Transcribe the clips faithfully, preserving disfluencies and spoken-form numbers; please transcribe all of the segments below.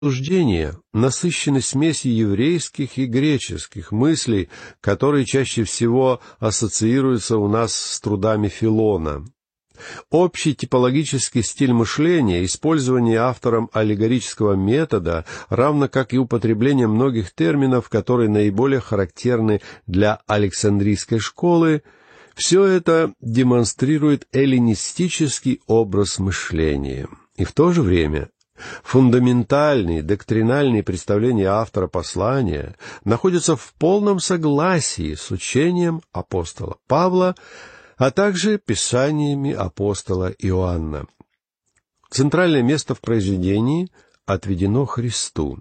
Суждения насыщены смесью еврейских и греческих мыслей, которые чаще всего ассоциируются у нас с трудами Филона. Общий типологический стиль мышления, использование автором аллегорического метода, равно как и употребление многих терминов, которые наиболее характерны для Александрийской школы, все это демонстрирует эллинистический образ мышления. И в то же время фундаментальные доктринальные представления автора послания находятся в полном согласии с учением апостола Павла, а также писаниями апостола Иоанна. Центральное место в произведении отведено Христу,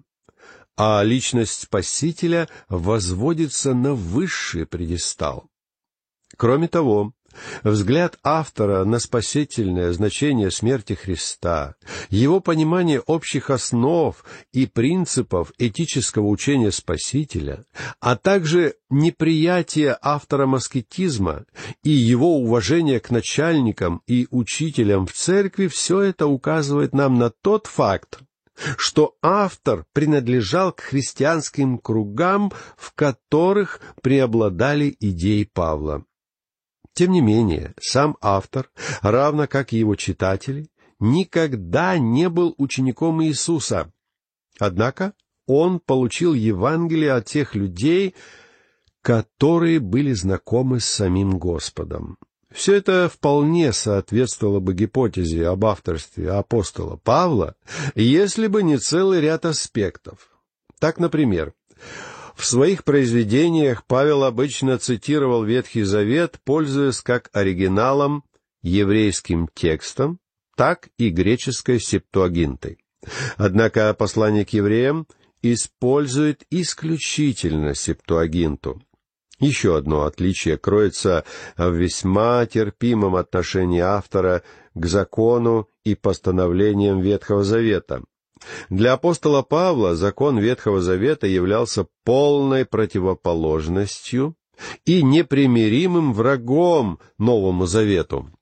а личность Спасителя возводится на высший пьедестал. Кроме того, взгляд автора на спасительное значение смерти Христа, его понимание общих основ и принципов этического учения Спасителя, а также неприятие автором аскетизма и его уважение к начальникам и учителям в церкви, все это указывает нам на тот факт, что автор принадлежал к христианским кругам, в которых преобладали идеи Павла. Тем не менее, сам автор, равно как и его читатели, никогда не был учеником Иисуса. Однако он получил Евангелие от тех людей, которые были знакомы с самим Господом. Все это вполне соответствовало бы гипотезе об авторстве апостола Павла, если бы не целый ряд аспектов. Так, например, в своих произведениях Павел обычно цитировал Ветхий Завет, пользуясь как оригиналом, еврейским текстом, так и греческой септуагинтой. Однако послание к евреям использует исключительно септуагинту. Еще одно отличие кроется в весьма терпимом отношении автора к закону и постановлениям Ветхого Завета. Для апостола Павла закон Ветхого Завета являлся полной противоположностью и непримиримым врагом Новому Завету.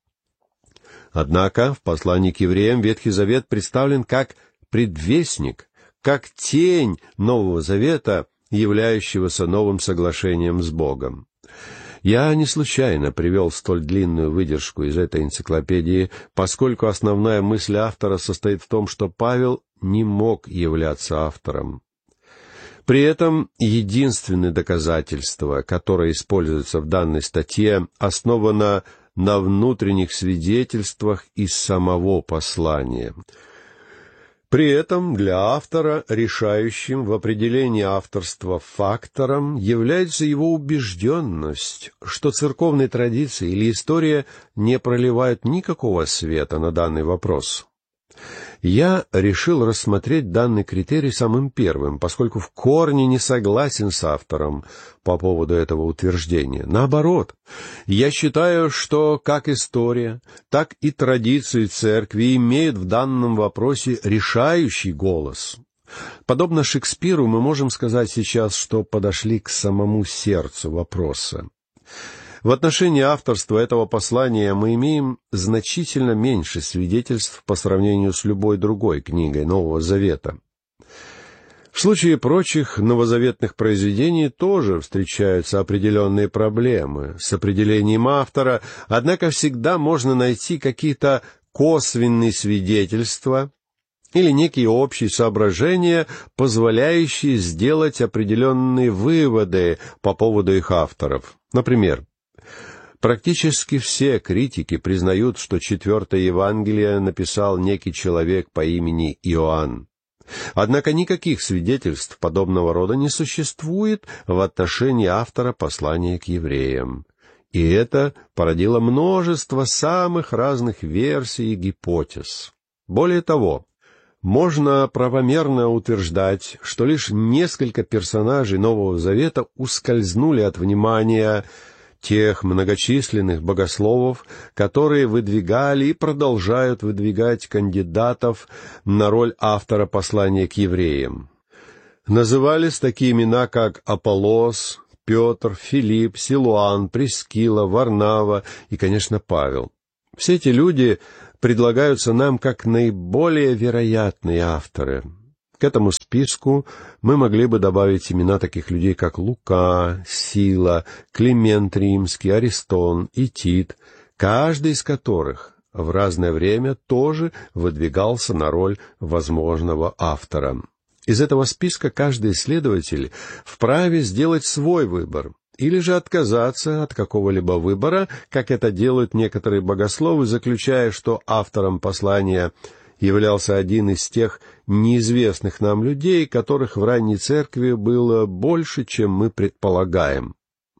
Однако в послании к евреям Ветхий Завет представлен как предвестник, как тень Нового Завета, являющегося новым соглашением с Богом. Я не случайно привел столь длинную выдержку из этой энциклопедии, поскольку основная мысль автора состоит в том, что Павел не мог являться автором. При этом единственное доказательство, которое используется в данной статье, основано на внутренних свидетельствах из самого послания. При этом для автора решающим в определении авторства фактором является его убежденность, что церковные традиции или история не проливают никакого света на данный вопрос. Я решил рассмотреть данный критерий самым первым, поскольку в корне не согласен с автором по поводу этого утверждения. Наоборот, я считаю, что как история, так и традиции церкви имеют в данном вопросе решающий голос. Подобно Шекспиру, мы можем сказать сейчас, что подошли к самому сердцу вопроса. В отношении авторства этого послания мы имеем значительно меньше свидетельств по сравнению с любой другой книгой Нового Завета. В случае прочих новозаветных произведений тоже встречаются определенные проблемы с определением автора, однако всегда можно найти какие-то косвенные свидетельства или некие общие соображения, позволяющие сделать определенные выводы по поводу их авторов. Например, практически все критики признают, что четвертое Евангелие написал некий человек по имени Иоанн. Однако никаких свидетельств подобного рода не существует в отношении автора послания к евреям. И это породило множество самых разных версий и гипотез. Более того, можно правомерно утверждать, что лишь несколько персонажей Нового Завета ускользнули от внимания тех многочисленных богословов, которые выдвигали и продолжают выдвигать кандидатов на роль автора послания к евреям. Назывались такие имена, как Аполлос, Петр, Филипп, Силуан, Прискила, Варнава и, конечно, Павел. Все эти люди предлагаются нам как наиболее вероятные авторы. К этому списку мы могли бы добавить имена таких людей, как Лука, Сила, Климент Римский, Аристон и Тит, каждый из которых в разное время тоже выдвигался на роль возможного автора. Из этого списка каждый исследователь вправе сделать свой выбор, или же отказаться от какого-либо выбора, как это делают некоторые богословы, заключая, что автором послания являлся один из тех неизвестных нам людей, которых в ранней церкви было больше, чем мы предполагаем.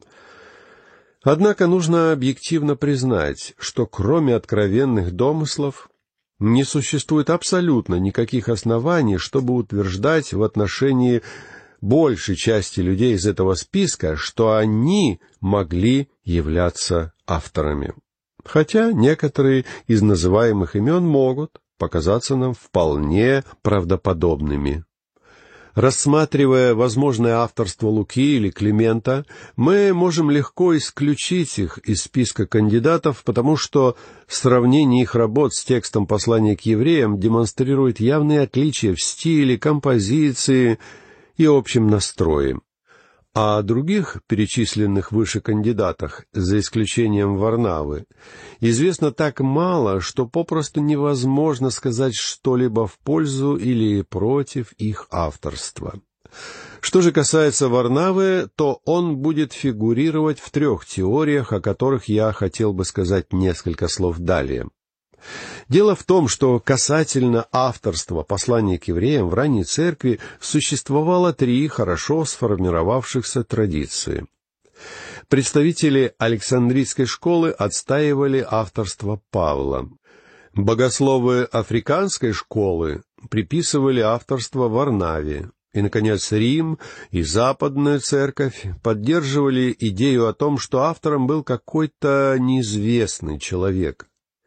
Однако нужно объективно признать, что кроме откровенных домыслов не существует абсолютно никаких оснований, чтобы утверждать в отношении большей части людей из этого списка, что они могли являться авторами. Хотя некоторые из называемых имен могут показаться нам вполне правдоподобными. Рассматривая возможное авторство Луки или Климента, мы можем легко исключить их из списка кандидатов, потому что сравнение их работ с текстом послания к евреям демонстрирует явные отличия в стиле, композиции и общем настрое. О других перечисленных выше кандидатах, за исключением Варнавы, известно так мало, что попросту невозможно сказать что-либо в пользу или против их авторства. Что же касается Варнавы, то он будет фигурировать в трех теориях, о которых я хотел бы сказать несколько слов далее. Дело в том, что касательно авторства послания к евреям в ранней церкви существовало три хорошо сформировавшихся традиции. Представители Александрийской школы отстаивали авторство Павла. Богословы Африканской школы приписывали авторство Варнаве. И, наконец, Рим и Западная церковь поддерживали идею о том, что автором был какой-то неизвестный человек.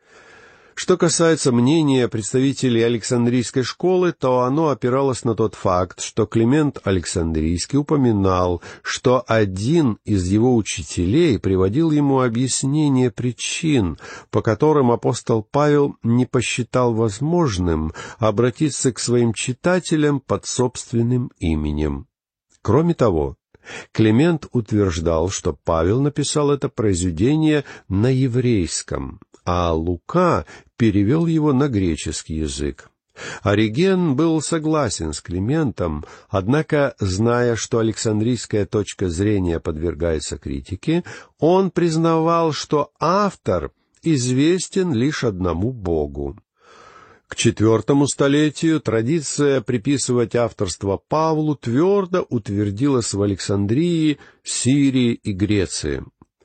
Что касается мнения представителей Александрийской школы, то оно опиралось на тот факт, что Климент Александрийский упоминал, что один из его учителей приводил ему объяснение причин, по которым апостол Павел не посчитал возможным обратиться к своим читателям под собственным именем. Кроме того, Климент утверждал, что Павел написал это произведение на еврейском, а Лука перевел его на греческий язык. Ориген был согласен с Климентом, однако, зная, что Александрийская точка зрения подвергается критике, он признавал, что автор известен лишь одному Богу. К четвертому столетию традиция приписывать авторство Павлу твердо утвердилась в Александрии, Сирии и Греции.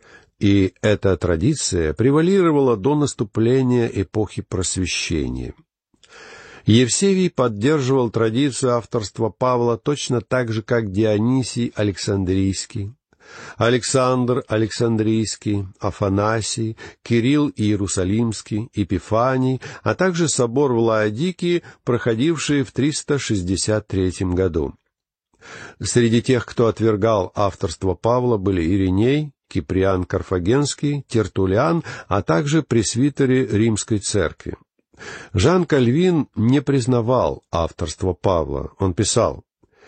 И эта традиция превалировала до наступления эпохи Просвещения. Евсевий поддерживал традицию авторства Павла точно так же, как Дионисий Александрийский, Александр Александрийский, Афанасий, Кирилл Иерусалимский, Епифаний, а также собор в Лаодикии, проходивший в триста шестьдесят третьем году. Среди тех, кто отвергал авторство Павла, были Ириней, Киприан Карфагенский, Тертуллиан, а также пресвитеры Римской церкви. Жан Кальвин не признавал авторство Павла. Он писал: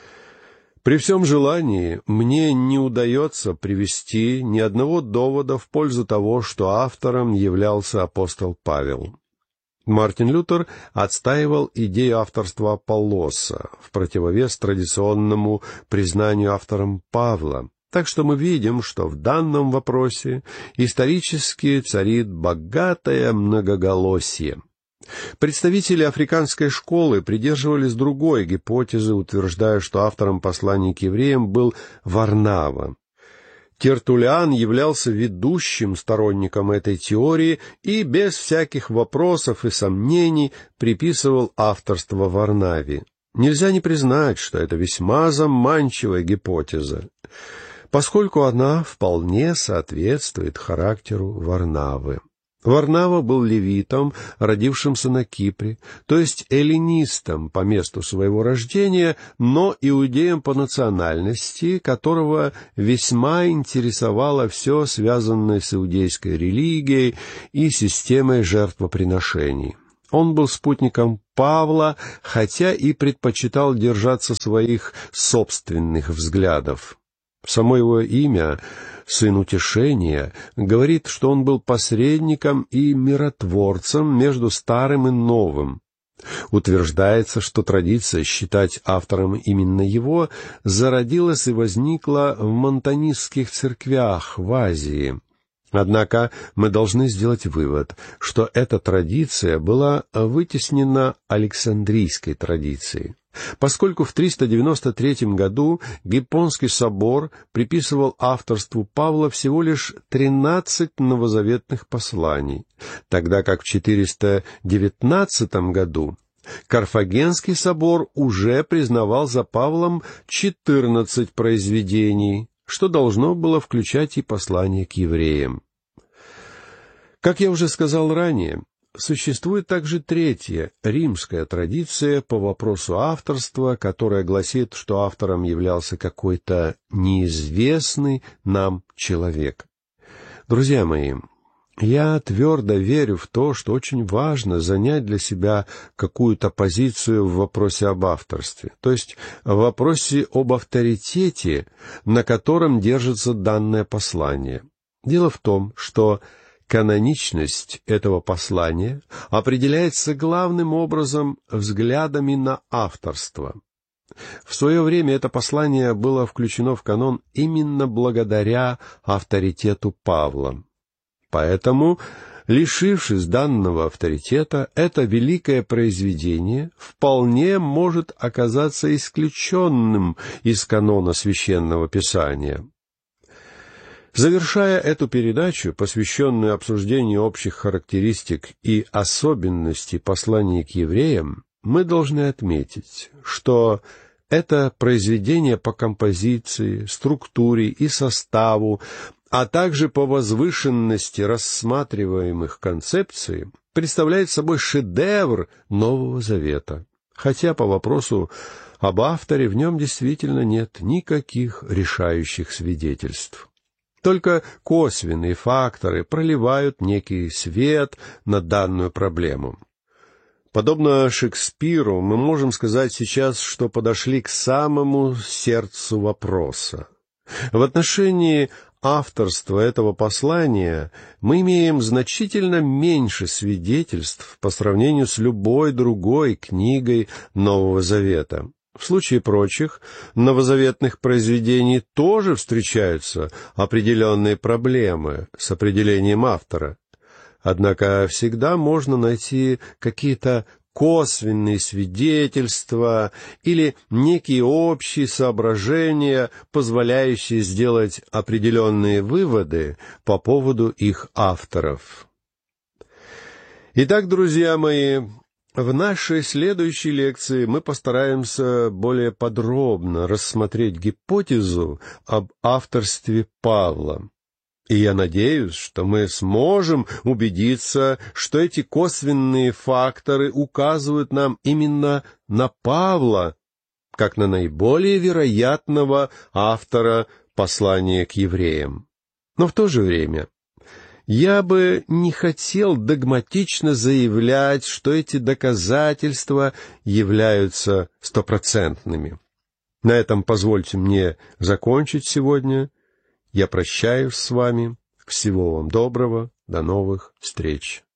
«При всем желании мне не удается привести ни одного довода в пользу того, что автором являлся апостол Павел». Мартин Лютер отстаивал идею авторства Аполлоса в противовес традиционному признанию автором Павла. Так что мы видим, что в данном вопросе исторически царит богатое многоголосие. Представители африканской школы придерживались другой гипотезы, утверждая, что автором послания к евреям был Варнава. Тертуллиан являлся ведущим сторонником этой теории и без всяких вопросов и сомнений приписывал авторство Варнаве. Нельзя не признать, что это весьма заманчивая гипотеза, поскольку она вполне соответствует характеру Варнавы. Варнава был левитом, родившимся на Кипре, то есть эллинистом по месту своего рождения, но иудеем по национальности, которого весьма интересовало все, связанное с иудейской религией и системой жертвоприношений. Он был спутником Павла, хотя и предпочитал держаться своих собственных взглядов. Само его имя, «Сын утешения», говорит, что он был посредником и миротворцем между старым и новым. Утверждается, что традиция считать автором именно его зародилась и возникла в монтанистских церквях в Азии. Однако мы должны сделать вывод, что эта традиция была вытеснена Александрийской традицией, поскольку в триста девяносто третьем году Гиппонский собор приписывал авторству Павла всего лишь тринадцать новозаветных посланий, тогда как в четыреста девятнадцатом году Карфагенский собор уже признавал за Павлом четырнадцать произведений, что должно было включать и послание к евреям. Как я уже сказал ранее, существует также третья, римская традиция по вопросу авторства, которая гласит, что автором являлся какой-то неизвестный нам человек. Друзья мои, я твердо верю в то, что очень важно занять для себя какую-то позицию в вопросе об авторстве, то есть в вопросе об авторитете, на котором держится данное послание. Дело в том, что каноничность этого послания определяется главным образом взглядами на авторство. В свое время это послание было включено в канон именно благодаря авторитету Павла. Поэтому, лишившись данного авторитета, это великое произведение вполне может оказаться исключенным из канона Священного Писания. Завершая эту передачу, посвященную обсуждению общих характеристик и особенностей послания к евреям, мы должны отметить, что это произведение по композиции, структуре и составу, а также по возвышенности рассматриваемых концепций, представляет собой шедевр Нового Завета, хотя по вопросу об авторе в нем действительно нет никаких решающих свидетельств. Только косвенные факторы проливают некий свет на данную проблему. Подобно Шекспиру, мы можем сказать сейчас, что подошли к самому сердцу вопроса. В отношении авторства этого послания мы имеем значительно меньше свидетельств по сравнению с любой другой книгой Нового Завета. В случае прочих новозаветных произведений тоже встречаются определенные проблемы с определением автора. Однако всегда можно найти какие-то косвенные свидетельства или некие общие соображения, позволяющие сделать определенные выводы по поводу их авторов. Итак, друзья мои, в нашей следующей лекции мы постараемся более подробно рассмотреть гипотезу об авторстве Павла. И я надеюсь, что мы сможем убедиться, что эти косвенные факторы указывают нам именно на Павла, как на наиболее вероятного автора послания к евреям. Но в то же время я бы не хотел догматично заявлять, что эти доказательства являются стопроцентными. На этом позвольте мне закончить сегодня. Я прощаюсь с вами. Всего вам доброго. До новых встреч.